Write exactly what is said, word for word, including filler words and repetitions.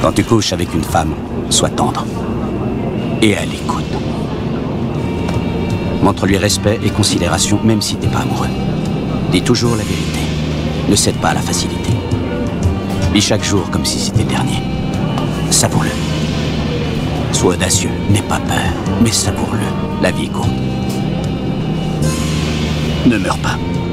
Quand tu couches avec une femme, sois tendre. Et à l'écoute. Montre-lui respect et considération, même si t'es pas amoureux. Dis toujours la vérité. Ne cède pas à la facilité. Vis chaque jour comme si c'était le dernier. Savoure-le. Sois audacieux, n'aie pas peur, mais savoure-le. La vie est courte. Ne meurs pas.